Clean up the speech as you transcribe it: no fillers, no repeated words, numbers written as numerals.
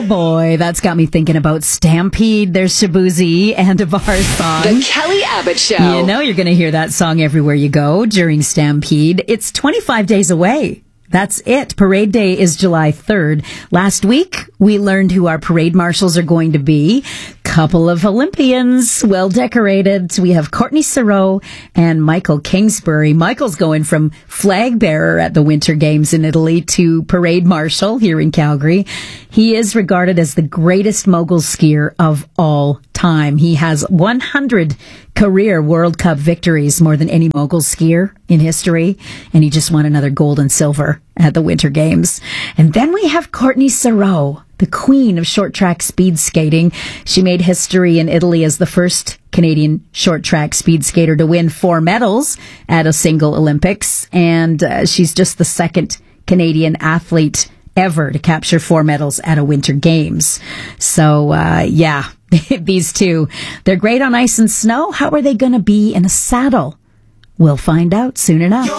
boy, that's got me thinking about Stampede. There's Shabuzi and Avar's song. The Kelly Abbott Show. You know you're going to hear that song everywhere you go during Stampede. It's 25 days away. That's it. Parade Day is July 3rd. Last week, we learned who our parade marshals are going to be. Couple of Olympians, well decorated. We have Courtney Sarot and Michael Kingsbury. Michael's going from flag bearer at the Winter Games in Italy to parade marshal here in Calgary. He is regarded as the greatest mogul skier of all time. He has 100 career World Cup victories, more than any mogul skier in history, and he just won another gold and silver at the Winter Games. And then we have Courtney Sarot, the queen of short track speed skating. She made history in Italy as the first Canadian short track speed skater to win 4 medals at a single Olympics, and she's just the second Canadian athlete ever to capture 4 medals at a Winter Games. So, yeah, these two, they're great on ice and snow. How are they going to be in a saddle? We'll find out soon enough.